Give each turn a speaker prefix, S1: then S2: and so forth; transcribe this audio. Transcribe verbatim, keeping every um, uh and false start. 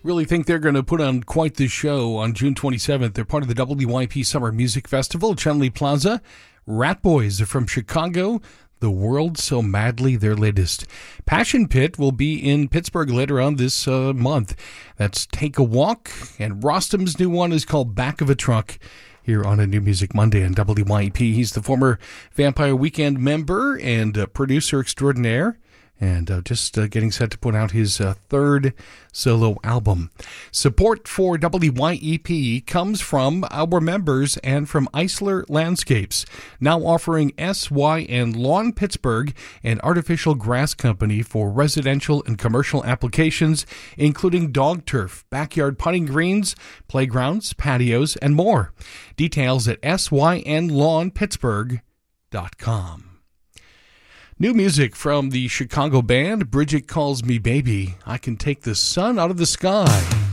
S1: Really think they're going to put on quite the show on June twenty-seventh. They're part of the W Y P Summer Music Festival at Chenley Plaza. Rat Boys are from Chicago. The World So Madly, their latest. Passion Pit will be in Pittsburgh later on this uh, month. That's Take a Walk. And Rostam's new one is called Back of a Truck, here on a New Music Monday on W Y P. He's the former Vampire Weekend member and uh, producer extraordinaire, and uh, just uh, getting set to put out his uh, third solo album. Support for W Y E P comes from our members and from Eisler Landscapes, now offering S Y and Lawn Pittsburgh, an artificial grass company for residential and commercial applications, including dog turf, backyard putting greens, playgrounds, patios, and more. Details at S Y N lawn pittsburgh dot com. New music from the Chicago band Bridget Calls Me Baby. I Can Take the Sun Out of the Sky.